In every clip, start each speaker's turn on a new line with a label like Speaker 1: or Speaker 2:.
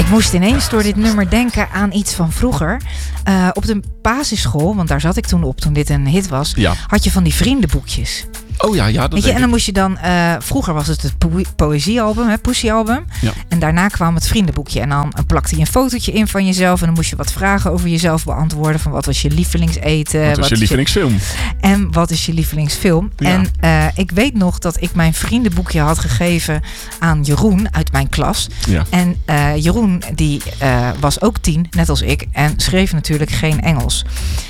Speaker 1: moest ineens door dit nummer denken aan iets van vroeger. Op de basisschool, want daar zat ik toen op toen dit een hit was, had je van die vriendenboekjes.
Speaker 2: Oh ja, dat
Speaker 1: weet je, en dan moest je dan... vroeger was het poëziealbum, Poesiealbum. Ja. En daarna kwam het vriendenboekje. En dan plakte je een fotootje in van jezelf. En dan moest je wat vragen over jezelf beantwoorden. Van wat was je lievelingseten?
Speaker 2: Wat was je lievelingsfilm?
Speaker 1: En wat is je lievelingsfilm? Ja. En ik weet nog dat ik mijn vriendenboekje had gegeven aan Jeroen uit mijn klas. Ja. En Jeroen die was ook 10, net als ik. En schreef natuurlijk geen Engels.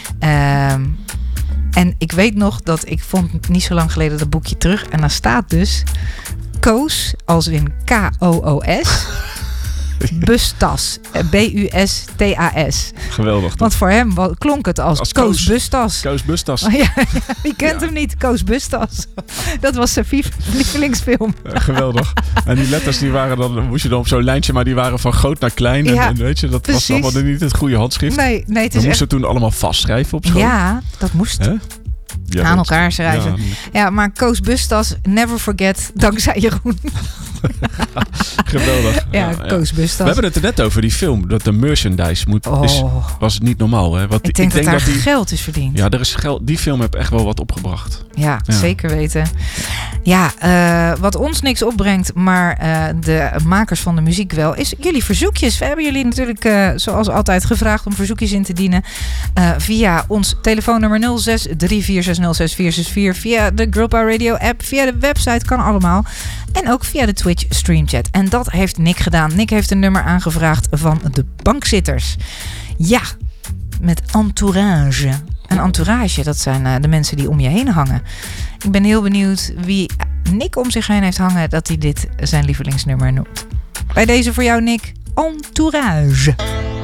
Speaker 1: En ik weet nog dat ik vond niet zo lang geleden dat boekje terug. En daar staat dus Koos, als in K-O-O-S. Bustas. B-U-S-T-A-S.
Speaker 2: Geweldig.
Speaker 1: Want voor hem klonk het als Koos Bustas.
Speaker 2: Koos Bustas.
Speaker 1: Oh, ja, wie kent hem niet? Koos Bustas. Dat was zijn lievelingsfilm.
Speaker 2: Geweldig. En die letters die waren dan, moest je dan op zo'n lijntje, maar die waren van groot naar klein. En weet je, dat was allemaal niet het goede handschrift.
Speaker 1: Nee, het is
Speaker 2: we moesten toen allemaal vastschrijven op school.
Speaker 1: Ja, dat moest. Ja, aan elkaar schrijven. Ja, maar Koos Bustas, never forget, dankzij Jeroen.
Speaker 2: Geweldig.
Speaker 1: Ja, Koos Bustas.
Speaker 2: We hebben het er net over, die film. Dat de merchandise was niet normaal. Hè?
Speaker 1: Ik denk dat daar geld is verdiend.
Speaker 2: Ja, er is geld. Die film heeft echt wel wat opgebracht.
Speaker 1: Ja, zeker weten. Ja, wat ons niks opbrengt, maar de makers van de muziek wel, is jullie verzoekjes. We hebben jullie natuurlijk zoals altijd gevraagd om verzoekjes in te dienen via ons telefoonnummer 0634606464, via de Girl Power Radio app, via de website, kan allemaal. En ook via de Twitch streamchat. En dat heeft Nick gedaan. Nick heeft een nummer aangevraagd van de Bankzitters. Ja, met Entourage. Een entourage, dat zijn de mensen die om je heen hangen. Ik ben heel benieuwd wie Nick om zich heen heeft hangen, dat hij dit zijn lievelingsnummer noemt. Bij deze voor jou, Nick, Entourage.